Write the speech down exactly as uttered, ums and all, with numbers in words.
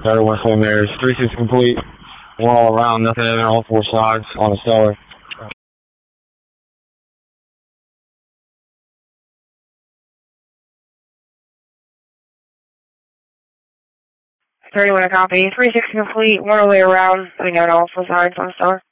Everyone swim there. three six complete. We're all around, nothing in all four sides on the stellar. thirty-one, a copy. three six complete, one all the way around, nothing on all four sides on the stellar.